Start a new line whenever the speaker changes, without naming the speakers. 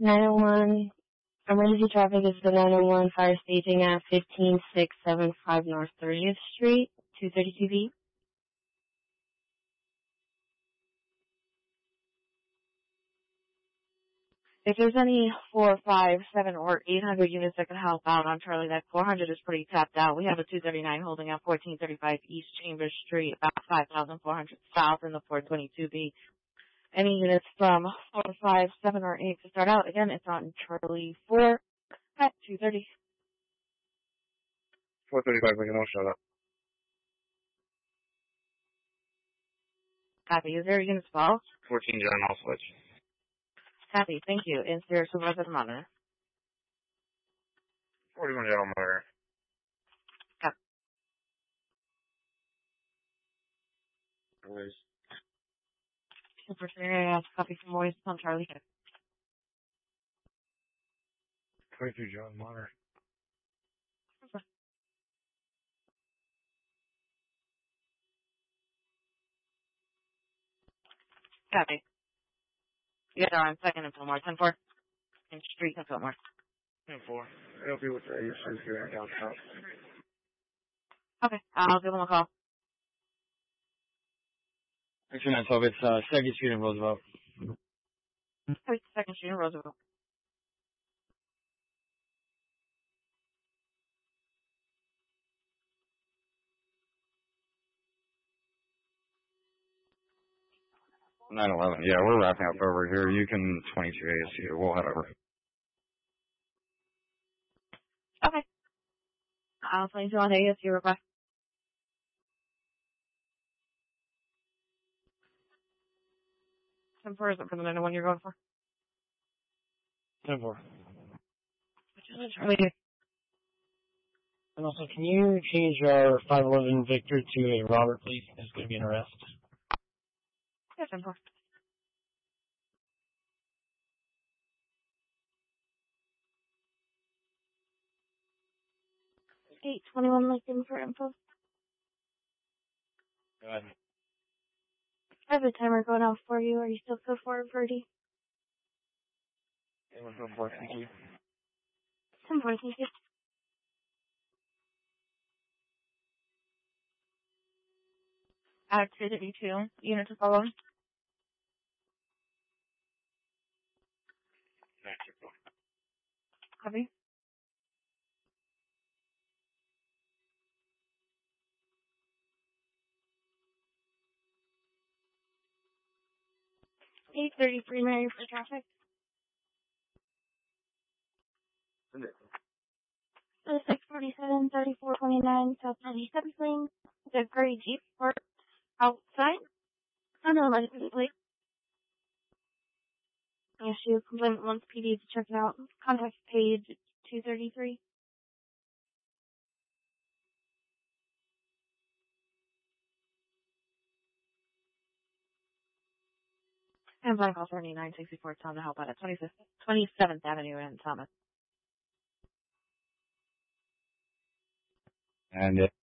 901, emergency traffic is the 901 fire staging at 15675 North 30th Street, 232B. If there's any 4, 5, 7, or 800 units that can help out on Charlie, that 400 is pretty tapped out. We have a 239 holding at 1435 East Chambers Street, about 5,400 south in the 422B. Any units from 4, 5, 7, or 8 to start out, again, it's on Charlie 4 at 230.
435, we can all shut up.
Copy. Is there a unit spell?
14 John, I'll switch.
Copy. Thank you. Is there a supervisor monitor?
41 John, monitor.
Copy.
Always.
Super serious. Copy from voice on Charlie 6.
22 John, monitor.
Okay. Copy. You guys are on second and Fillmore. 10-4. And street and Fillmore.
10-4. It'll be with the issues here downtown.
Okay. I'll give them a call.
Actually, 912, it's 2nd Street in Roosevelt.
Okay, 2nd Street in Roosevelt.
Nine 11. Yeah, we're wrapping up over here. You can 22 ASC. We'll head over.
Okay. I'll 22 on ASC request. 10-4 is it for the 901 you're going for?
10-4.
Which is Charlie.
And also, can you change our 511 Victor to a Robert, please? There's going to be an arrest.
Yeah, 10-4. Eight 21 looking for info.
Go ahead.
I have a timer going off for you. Are you still code forward, Birdie?
It was 10-4. Thank you.
10-4, thank you. Activity 2, unit to follow. Copy. Eight 33 Mary for traffic. 647 3429 South 97th Lane. The gray Jeep parked outside. Unelected plate. Issue complaint wants PD to check it out. Contact page 233. And Black Hall 3964 Tom to help out at 27th Avenue in Thomas.
And